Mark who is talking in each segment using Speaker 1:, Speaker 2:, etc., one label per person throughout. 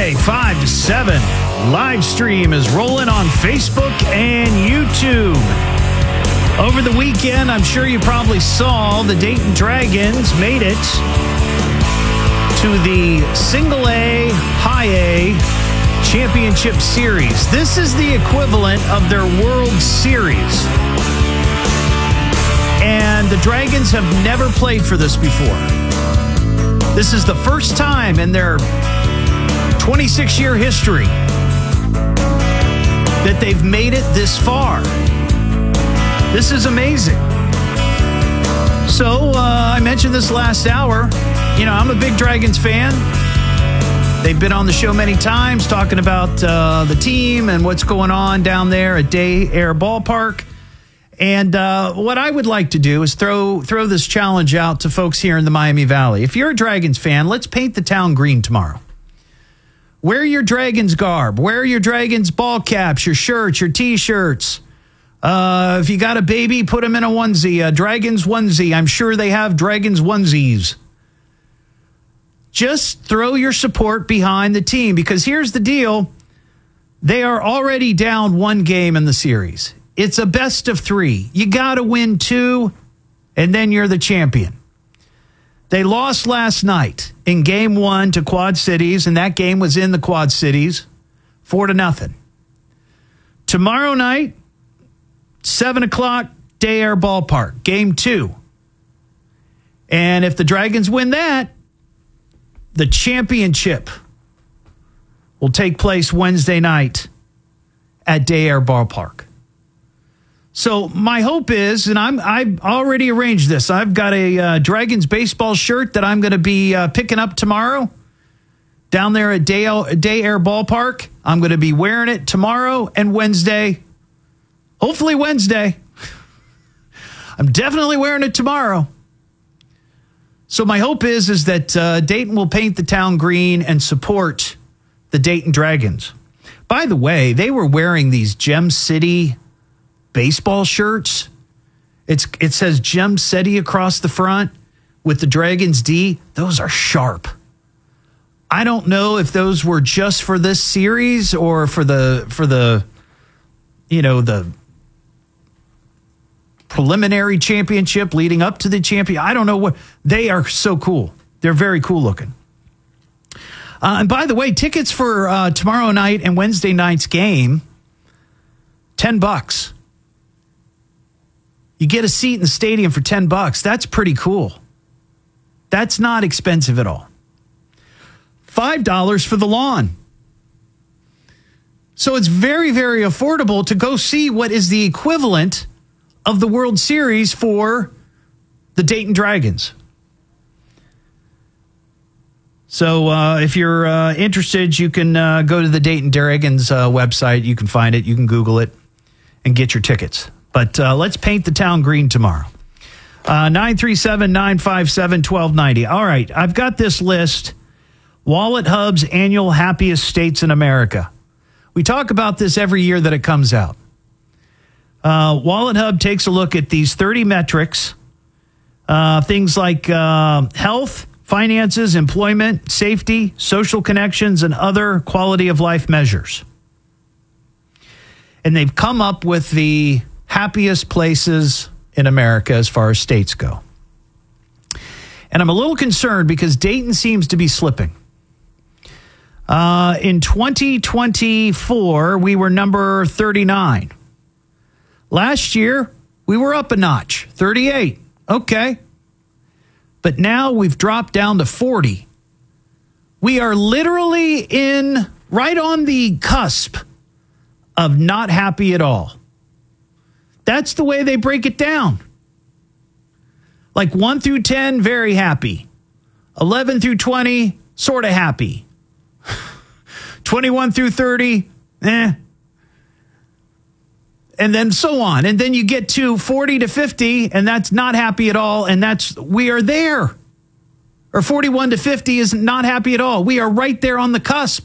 Speaker 1: Wednesday, 5 to 7. Live stream is rolling on Facebook and YouTube. Over the weekend, I'm sure you probably saw the Dayton Dragons made it to the Single A, High A Championship Series. This is the equivalent of their World Series. And the Dragons have never played for this before. This is the first time in their 26-year history that they've made it this far. This is amazing. So, I mentioned this last hour. You know, I'm a big Dragons fan. They've been on the show many times talking about the team and what's going on down there at Day Air Ballpark. And what I would like to do is throw this challenge out to folks here in the Miami Valley. If you're a Dragons fan, let's paint the town green tomorrow. Wear your Dragons garb. Wear your Dragons ball caps, your shirts, your T-shirts. If you got a baby, put them in a onesie, a Dragons onesie. I'm sure they have Dragons onesies. Just throw your support behind the team, because here's the deal. They are already down one game in the series. It's a best of three. You got to win two, and then you're the champion. They lost last night in game one to Quad Cities, and that game was in the Quad Cities, 4-0. Tomorrow night, 7 o'clock, Day Air Ballpark, game two. And if the Dragons win that, the championship will take place Wednesday night at Day Air Ballpark. So my hope is, and I've already arranged this. I've got a Dragons baseball shirt that I'm going to be picking up tomorrow down there at Day Air Ballpark. I'm going to be wearing it tomorrow and Wednesday. Hopefully Wednesday. I'm definitely wearing it tomorrow. So my hope is that Dayton will paint the town green and support the Dayton Dragons. By the way, they were wearing these Gem City baseball shirts. It says Gem City across the front with the Dragons D. Those are sharp. I don't know if those were just for this series or for the preliminary championship leading up to the champion. I don't know what. They are so cool. They're very cool looking. And by the way, tickets for tomorrow night and Wednesday night's game, $10. You get a seat in the stadium for $10. That's pretty cool. That's not expensive at all. $5 for the lawn. So it's very, very affordable to go see what is the equivalent of the World Series for the Dayton Dragons. So if you're interested, you can go to the Dayton Dragons website. You can find it. You can Google it and get your tickets. But let's paint the town green tomorrow. 937-957-1290. All right, I've got this list. Wallet Hub's annual happiest states in America. We talk about this every year that it comes out. Wallet Hub takes a look at these 30 metrics, things like health, finances, employment, safety, social connections, and other quality of life measures. And they've come up with the happiest places in America as far as states go. And I'm a little concerned because Dayton seems to be slipping. In 2024, we were number 39. Last year, we were up a notch, 38. Okay. But now we've dropped down to 40. We are literally right on the cusp of not happy at all. That's the way they break it down. Like 1 through 10, very happy. 11 through 20, sort of happy. 21 through 30, And then so on. And then you get to 40 to 50, and that's not happy at all. And we are there. Or 41 to 50 is not happy at all. We are right there on the cusp.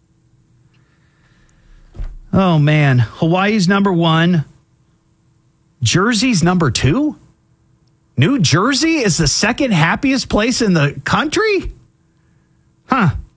Speaker 1: Oh, man. Hawaii's number 1. Jersey's number 2? New Jersey is the second happiest place in the country? Huh.